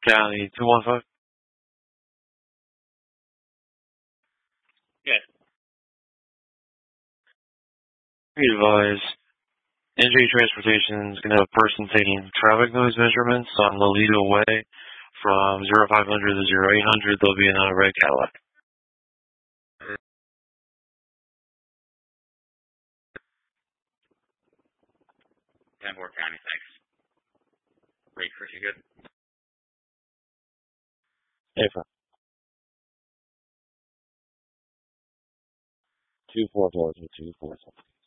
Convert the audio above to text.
County 215. Yeah. Be advised, NJ Transportation is going to have a person taking traffic noise measurements on Lolita Way from 0500 to 0800. They'll be in a red Cadillac. Danforth County, thanks. Wait, Chris, you good? Hey, 244 244.